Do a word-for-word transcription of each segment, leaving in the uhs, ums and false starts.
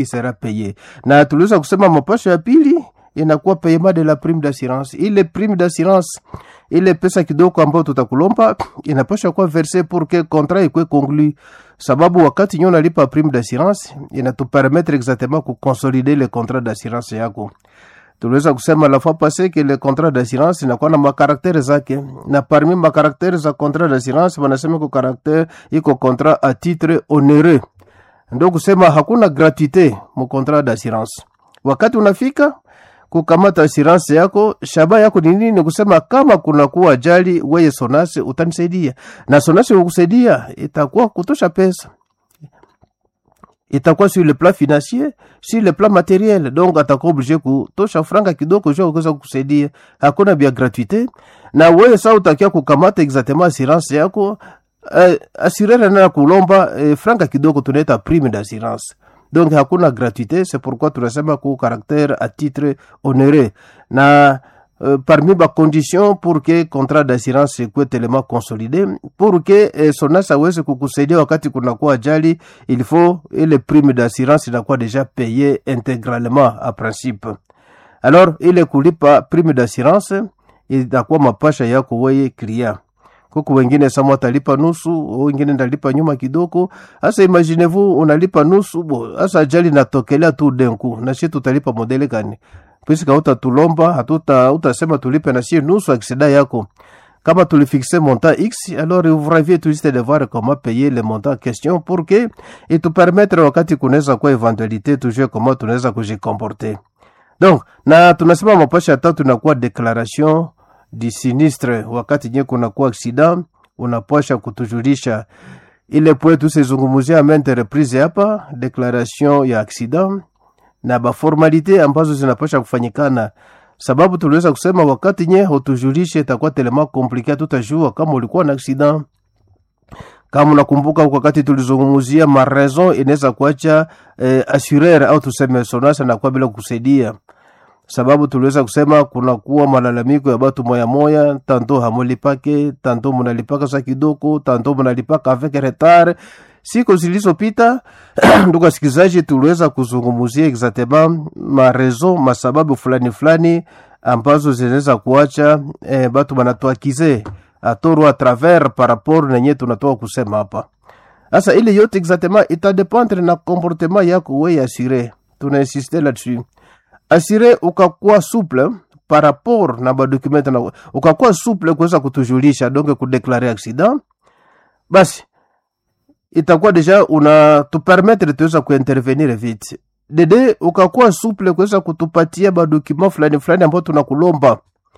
sera payé. Na tuliweza kusema mapasho ya pili inakuwa paiement de la prime d'assurance. Ile prime d'assurance, ile pesa kidogo ambayo tutakulomba inapaswa kuwa verse pour que contrat ikwe conclu, sababu wakati nyo nalipa prime d'assurance inatupermettre exactement ku consolider le contrat d'assurance yako. Tuliweza kusema la fois passée que le contrat d'assurance inakuwa na makaraktere zake, na parmi makaraktere za contrat d'assurance wanasema ko karaktere iko contrat à titre onéreux. Ndio kusema hakuna gratuité mu contrat d'assurance. Wakati unafika kukamata assurance yako, shaba yako ni nini? Kusema kama kuna kuwa ajali, wewe Sonase utanisaidia, na Sonase ukusaidia itakuwa kutosha pesa, itakuwa sur le plan financier, sur le plan matériel. Donc atakuwa obligé kutosha franga kidogo juu kuweza kukusaidia, hakuna bia gratuité. Na wewe sasa utakia kukamata exactement assurance yako, uh, assureur na kulomba uh, franga kidogo, tunaita prime d'assurance. Donc hakuna gratuité, c'est pourquoi tunasema ku caractère à titre onéreux. Na euh, parmi les conditions pour que contrat d'assurance soit tellement consolidé, pour que eh, Sonase aweze kukusaidia wakati kuna kuwa ajali, il faut et les primes d'assurance inakuwa déjà payé intégralement à principe. Alors ile kulipa prime d'assurance itakuwa mapasha yako wewe client. Kuku wengine sama talipa nusu, wengine ndalipa nyuma kidogo. Asa imaginez-vous unalipa nusu, bo asa ajali natokelea tu denku, na sisi tutalipa modele gani? Puisque utatulomba, hatuta utasema tulipe na sisi nusu aksida yako. Kama tulifixe montant X, alors vous rêvez tout juste de voir comment payer le montant en question pour que et te permettre wakati kunaweza kwa éventualité toujours comment tunaweza kujicomporter. Donc, na tunasema mapasha tatu tunakuwa déclaration di sinistre. Wakati nye kuna kuwa accident, unapasha kutujulisha ile poe tusizungumuzia mente reprise hapa, declaration ya accident na ba formalite ambazo zinapasha kufanyikana, sababu tuliweza kusema wakati nye hutujulishe itakuwa telema compliqué, tutajua kama ulikuwa na accident. Kama unakumbuka wakati tulizungumuzia ma raison inaweza kuacha eh, assureur au tuseme Sonase na kwa bila kusaidia, sababu tuliweza kusema kuna kuwa malalamiko ya batu moya moya, tanto hamulipake, tanto munalipaka sa kidogo, tanto munalipaka avec retard. Siku zilizopita ndugu wasikilizaji, tuliweza kuzungumzia exactement ma raison, masababu fulani fulani ambazo zinaweza kuacha eh, batu banatuakize atoro a travers par rapport na nye tunatoa kusema hapa. Sasa ile yote exactement ita dépendre na comportement yako wewe assuré. Tuna insister là-dessus. Assuré ukakuwa souple par rapport na ba document na ukakuwa souple kuweza kutujulisha, donc ku déclarer accident, basi itakuwa deja una tu permettre tuweza kuintervenir vite. Dede ukakuwa souple kuweza kutupatia ba document fulani fulani ambao tunakulomba,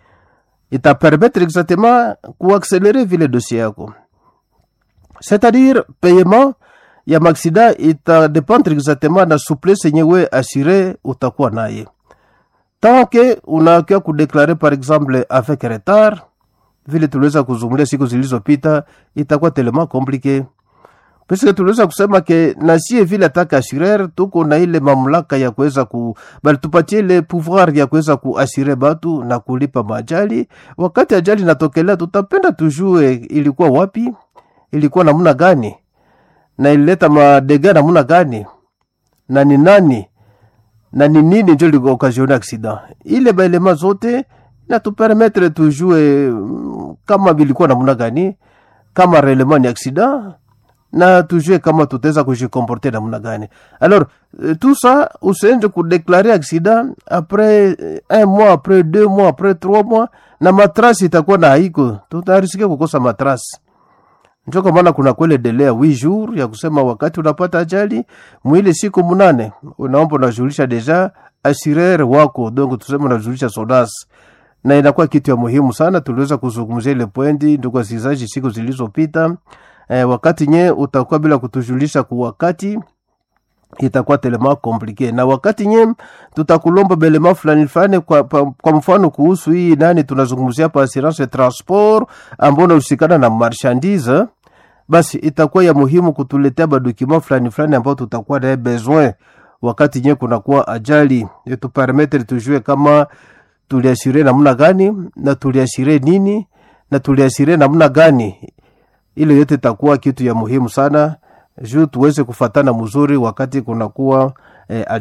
ita permettre exactement ku accélérer vile dossier yako. C'est-à-dire paiement ya accident ita dépendre exactement na souplesse yenyewe assuré utakuwa naye. Tant que unakia kudeclarer par exemple avec retard, vile tuliweza kuzungumzia siku zilizopita, itakuwa tellement compliqué. Puisque tuliweza kusema ke na sie vile ataka assureur tuko na ile mamlaka ya kuweza ku bali tupatie ile pouvoir ya kuweza kuassurer batu na kulipa majali. Wakati ajali natokelea, tutapenda tujue ilikuwa wapi, ilikuwa namna gani, na ilileta madega namna gani, na ni nani na ni nini ndio liko occasionner accident. Ile baelema zote na tu permettre tujue kama bilikuwa namna gani, kama réellement ni accident, na tujue kama tutaweza kujicomporter namna gani. Alors tout ça usiende ku déclarer accident après un mois, après deux mois, après trois mois, na matrasi itakuwa na haiko, tutarisike kukosa matrasi. Njoko maana kuna kwele delay huit jours ya kusema wakati unapata ajali mwili siku munane unaomba unajulisha deja assureur wako, donc tuseme unajulisha Sonase, na inakuwa kitu ya muhimu sana. Tuliweza kuzungumzia ile pointi ndugu wasikilizaji siku zilizopita. Eh, wakati nye utakuwa bila kutujulisha kwa wakati itakuwa telema compliqué, na wakati nye tutakulomba belema fulani fulani kwa, kwa mfano kuhusu hii nani tunazungumzia hapa assurance transport ambao unahusikana na marchandise, basi itakuwa ya muhimu kutuletea ba document fulani fulani ambao tutakuwa na besoin wakati nye kuna kuwa ajali, yetu permettre tujue kama tuliasire namna gani na tuliasire nini na tuliasire namna gani. Ile yote itakuwa kitu ya muhimu sana juu tuweze kufatana mzuri wakati kuna kuwa eh,